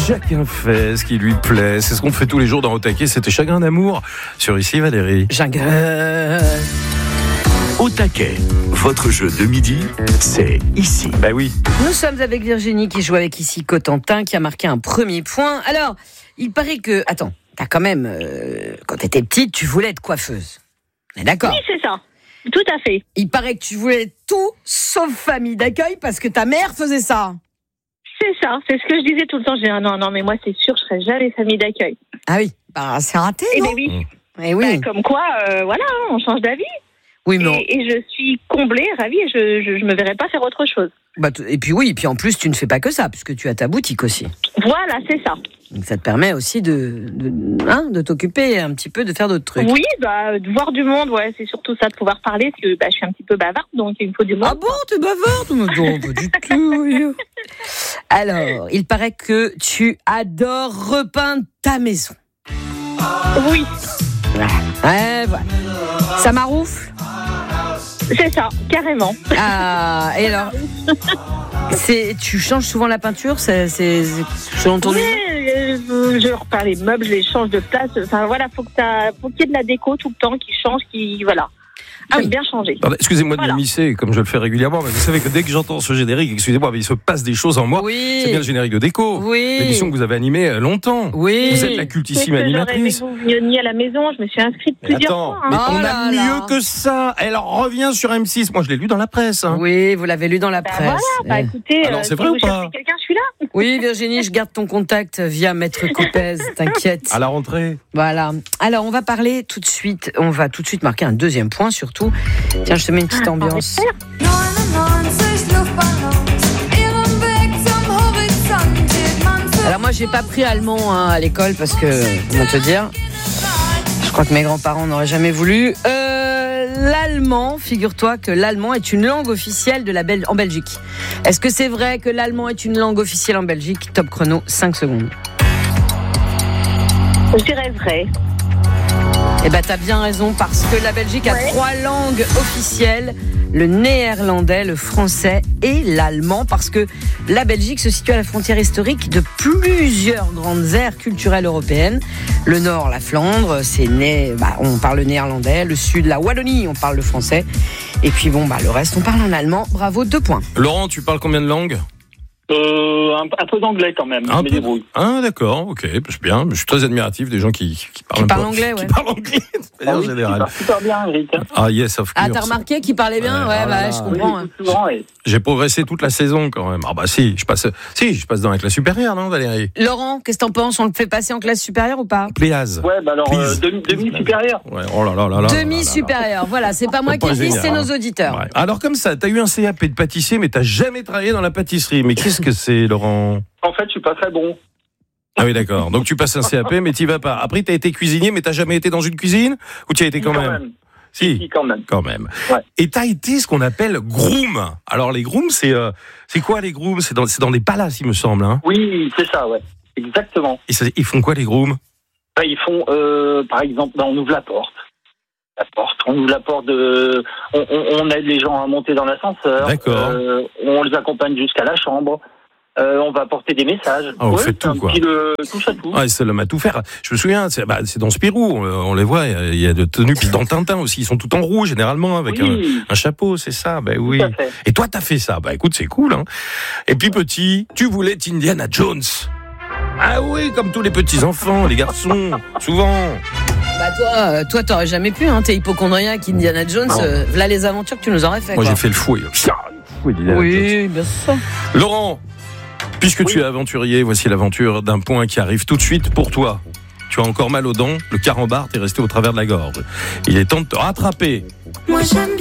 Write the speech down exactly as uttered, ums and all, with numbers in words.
Chacun fait ce qui lui plaît. C'est ce qu'on fait tous les jours dans Au Taquet. C'était Chagrin d'amour sur Ici Valérie. Chagrin. Au Taquet, votre jeu de midi, c'est ici. Bah oui. Nous sommes avec Virginie qui joue avec ici Cotentin qui a marqué un premier point. Alors, il paraît que... Attends, t'as quand même... Euh, quand t'étais petite, tu voulais être coiffeuse. On est d'accord ? Oui, c'est ça. Tout à fait. Il paraît que tu voulais être tout sauf famille d'accueil parce que ta mère faisait ça. C'est ça. C'est ce que je disais tout le temps. Je disais, ah non, non, mais moi, c'est sûr, je serai jamais famille d'accueil. Ah oui, bah c'est raté, Et non ? ben oui. Eh oui. Bah, comme quoi, euh, voilà, on change d'avis. Oui, mais on- Et, et je suis comblée, ravie, et je, je, je me verrai pas faire autre chose. bah, t- et puis oui, et puis en plus, tu ne fais pas que ça, puisque tu as ta boutique aussi. Voilà, c'est ça. Donc ça te permet aussi de, de, hein, de t'occuper un petit peu, de faire d'autres trucs. Oui, bah, de voir du monde, ouais, c'est surtout ça, de pouvoir parler, parce que bah, je suis un petit peu bavarde, donc il me faut du monde. Ah bon, t'es bavarde ? Non, pas du tout. Oui. Alors, il paraît que tu adores repeindre ta maison. Oui, Ouais, voilà. Ça maroufle ? c'est ça, carrément. Ah, et alors c'est, tu changes souvent la peinture, c'est, c'est selon ton Oui, niveau ? euh, je repars les meubles, je les change de place. Enfin voilà, faut que ça, faut qu'il y ait de la déco tout le temps qui change, qui voilà. Ah J'aime oui. bien changer. Pardon, excusez-moi de Voilà. m'immiscer comme je le fais régulièrement, mais vous savez que dès que j'entends ce générique, excusez-moi, mais il se passe des choses en moi. Oui. C'est bien le générique de Déco. Oui. L'émission que vous avez animée euh, longtemps. Oui. Vous êtes la C'est cultissime que j'aurais aimé animatrice. que vous veniez à la maison, je me suis inscrite Mais plusieurs attends, fois. hein. mais Oh on là a là. mieux que ça. Elle revient sur M six. Moi, je l'ai lu dans la presse. Hein. Oui, vous l'avez lu dans la Bah presse. voilà, bah Eh. écoutez, Alors, euh, c'est si vrai vous ou pas cherchez quelqu'un, je suis là. Oui, Virginie, je garde ton contact via Maître Coupez, t'inquiète. À la rentrée. Voilà. Alors, on va parler tout de suite, on va tout de suite marquer un deuxième point surtout. Tiens, je te mets une petite ambiance. Alors moi, j'ai pas pris allemand hein, à l'école parce que, comment te dire, je crois que mes grands-parents n'auraient jamais voulu. Euh, l'allemand, figure-toi que l'allemand est une langue officielle de la Bel- en Belgique. Est-ce que c'est vrai que l'allemand est une langue officielle en Belgique ? Top chrono, cinq secondes. Je dirais vrai. Eh ben, t'as bien raison, parce que la Belgique a Ouais. trois langues officielles, le néerlandais, le français et l'allemand, parce que la Belgique se situe à la frontière historique de plusieurs grandes aires culturelles européennes. Le nord, la Flandre, c'est né, bah, on parle le néerlandais, le sud, la Wallonie, on parle le français, et puis bon, bah, le reste, on parle en allemand. Bravo, deux points. Laurent, tu parles combien de langues ? Euh, un, un peu d'anglais quand même. Un je me peu. débrouille. Ah, d'accord, ok, c'est bien. Je suis très admiratif des gens qui, qui parlent, Qui un parlent peu- anglais, ouais. Qui parlent anglais, de manière Ah oui, générale. super, super bien, Eric. Ah, yes, of Ah, course. t'as remarqué qu'il parlait bien ? Ouais, Ouais, oh là bah, là. je Oui, comprends. hein. tout souvent, et- J'ai progressé toute la saison quand même. Ah bah si, je passe, si, je passe dans la classe supérieure, non, Valérie ? Laurent, qu'est-ce que t'en penses ? On le fait passer en classe supérieure ou pas ? Pléaz. Ouais, bah alors, euh, Please. demi, demi-supérieur. Ouais, oh là là là là. Demi-supérieur, voilà, c'est pas moi C'est qui pas le dis, génial, c'est hein. nos auditeurs. Ouais. Alors comme ça, t'as eu un C A P de pâtissier, mais t'as jamais travaillé dans la pâtisserie. Mais qu'est-ce que c'est, Laurent ? En fait, je suis pas très bon. Ah oui, d'accord. Donc tu passes un C A P, mais t'y vas pas. Après, t'as été cuisinier, mais t'as jamais été dans une cuisine ? Ou tu y as été quand, même, Si, Si, quand même. quand même. Ouais. Et t'as été ce qu'on appelle groom. Alors les grooms, c'est euh, c'est quoi les grooms ? C'est dans, c'est dans des palaces, il me semble. Hein. Oui, c'est ça, ouais. Exactement. Et ça, ils font quoi les grooms ? Bah, ils font, euh, par exemple, bah, on ouvre la porte. La porte, on ouvre la porte de, on, on, on aide les gens à monter dans l'ascenseur. D'accord. Euh, on les accompagne jusqu'à la chambre. Euh, on va porter des messages. Ah, vous faites c'est tout, un quoi. petit, le, touche à tout. Ouais, c'est l'homme à tout faire. Je me souviens, c'est, bah, c'est dans Spirou, on, on les voit, il y a de tenues, puis dans Tintin aussi, ils sont tout en rouge généralement, avec Oui, un, un chapeau, c'est ça, ben oui. tout à fait. Et toi, t'as fait ça, bah écoute, c'est cool. Hein. Et puis petit, tu voulais être Indiana Jones. Ah oui, comme tous les petits enfants, les garçons, souvent. Bah toi, euh, toi t'aurais jamais pu, hein, t'es hypochondriaque, Indiana Jones, Non. euh, voilà les aventures que tu nous aurais fait. Moi, quoi. j'ai fait le fouet. Le fouet d'Indiana Jones. Oui, bien sûr. Laurent, puisque Oui. tu es aventurier, voici l'aventure d'un point qui arrive tout de suite pour toi. Tu as encore mal aux dents, le carambar t'est resté au travers de la gorge. Il est temps de te rattraper. Moi j'aime bien